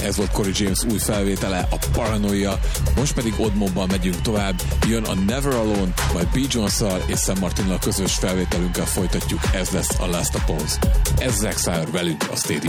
Ez volt Corey James új felvétele, a Paranoia. Most pedig Oddmobban megyünk tovább. Jön a Never Alone, majd B. Jones-szal és Sam Martinnal közös felvételünkkel folytatjuk. Ez lesz a Last Oppose. Ez Zack Sire velünk a Stadiumban.